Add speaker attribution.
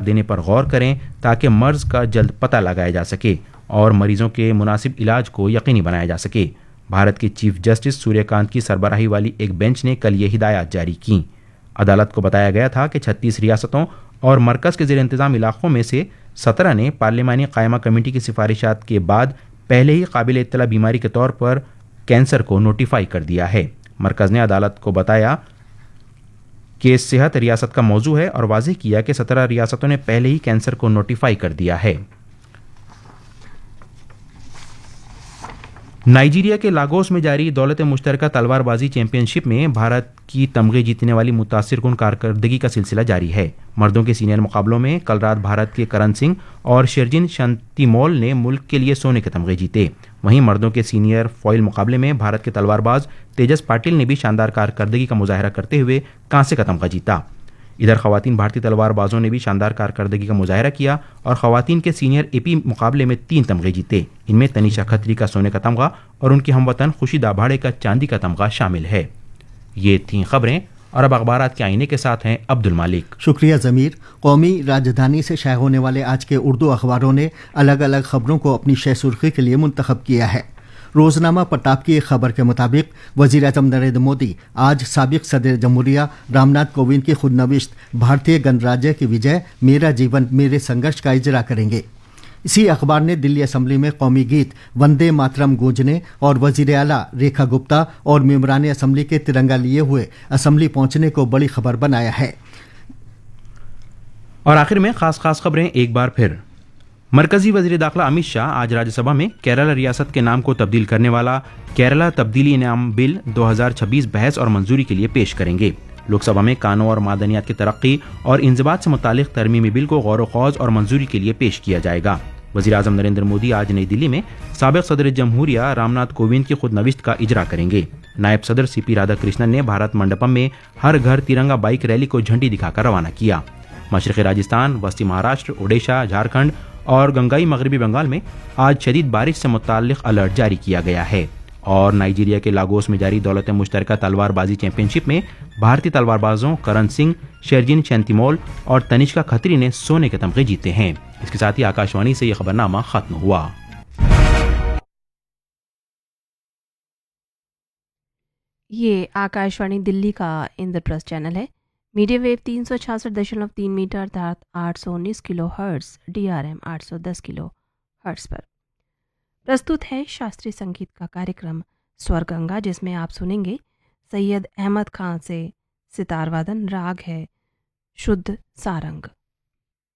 Speaker 1: देने पर गौर करें ताकि मर्ज का जल्द पता लगाया जा सके और मरीजों के मुनासिब इलाज को यकीनी बनाया जा सके। भारत के चीफ जस्टिस सूर्यकांत की सरबराही वाली एक बेंच ने कल ये हिदायत जारी की। अदालत को बताया गया था कि 36 रियासतों और मरकज के ज़ेर इंतज़ाम इलाकों में से 17 ने पार्लिमानी कायमा कमेटी की सिफारिशात के बाद पहले ही काबिल इत्तला बीमारी के तौर पर कैंसर को नोटिफाई कर दिया है। मरकज ने अदालत को बताया कि सेहत रियासत का मौजू है और वाज़ेह किया कि 17 रियासतों ने पहले ही कैंसर को नोटिफाई कर दिया है। नाइजीरिया के लागोस में जारी दौलत मुश्तरका तलवारबाजी चैंपियनशिप में भारत की तमगे जीतने वाली मुतासिरकुन कारकर्दगी का सिलसिला जारी है। मर्दों के सीनियर मुकाबलों में कल रात भारत के करण सिंह और शेरजिन शंतिमोल ने मुल्क के लिए सोने के तमगे जीते। वहीं मर्दों के सीनियर फॉइल मुकाबले में भारत के तलवारबाज तेजस पाटिल ने भी शानदार कारकर्दगी का मुजाहरा करते हुए कांसे का तमगा जीता। इधर खवातीन भारतीय तलवारबाजों ने भी शानदार कारकर्दगी का मुजाहरा किया और खवातीन के सीनियर एपी मुकाबले में 3 तमगे जीते। इनमें तनीशा खत्री का सोने का तमगा और उनकी हमवतन खुशी दाभाड़े का चांदी का तमगा शामिल है। ये थीं खबरें और अब अखबारात के आईने के साथ हैं अब्दुल मालिक।
Speaker 2: शुक्रिया ज़मीर। कौमी राजधानी से शाया होने वाले आज के उर्दू अखबारों ने अलग अलग खबरों को अपनी शह सुर्खी के लिए मुंतखब किया है। रोजनामा प्रताप की एक खबर के मुताबिक वज़ीर आज़म नरेंद्र मोदी आज साबिक सदर जमहूरिया रामनाथ कोविंद की खुदनविश्त भारतीय गणराज्य की विजय मेरा जीवन मेरे संघर्ष का इजरा करेंगे। इसी अखबार ने दिल्ली असेंबली में कौमी गीत वंदे मातरम गूंजने और वज़ीर आला रेखा गुप्ता और मेंबरान असेंबली के तिरंगा लिए हुए असेंबली पहुंचने को बड़ी खबर बनाया है।
Speaker 1: और आखिर में खास खबरें एक बार फिर। मरकजी वज़ीर दाखिला अमित शाह आज राज्यसभा में केरला रियासत के नाम को तब्दील करने वाला केरला तब्दीली इनाम बिल 2026 बहस और मंजूरी के लिए पेश करेंगे। लोकसभा में कानून और मादनियात की तरक्की और इंज़िबात से मुतालिक तरमीमी बिल को गौर ख्वाज और मंजूरी के लिए पेश किया जाएगा। वज़ीर आज़म नरेंद्र मोदी आज नई दिल्ली में साबिक सदर जमहूरिया रामनाथ कोविंद की खुदनविश्त का इजरा करेंगे। नायब सदर सीपी राधाकृष्णन ने भारत मंडपम में हर घर तिरंगा बाइक रैली को झंडी दिखाकर रवाना किया। मशरक़ी राजस्थान, वस्ती महाराष्ट्र, ओडिशा, झारखंड और गंगाई मगरबी बंगाल में आज शदीद बारिश से मुताल्लिक अलर्ट जारी किया गया है। और नाइजीरिया के लागोस में जारी दौलत मुश्तरका तलवारबाजी चैंपियनशिप में भारतीय तलवारबाजों करण सिंह, शेरजिन शंतिमोल और तनिष्का खत्री ने सोने के तमगे जीते हैं। इसके साथ ही आकाशवाणी से यह खबरनामा खत्म हुआ।
Speaker 3: ये आकाशवाणी दिल्ली का इंद्रप्रस्थ चैनल है। मीडियम वेव 366.3 मीटर अर्थात 819 kilo hertz, DRM 810 kilo hertz पर प्रस्तुत है शास्त्रीय संगीत का कार्यक्रम स्वर गंगा, जिसमें आप सुनेंगे सैयद अहमद खान से सितार वादन। राग है शुद्ध सारंग।